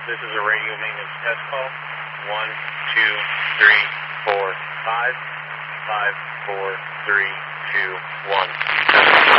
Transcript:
This is a radio maintenance test call. 1, 2, 3, 4, 5, 5, 4, 3, 2, 1.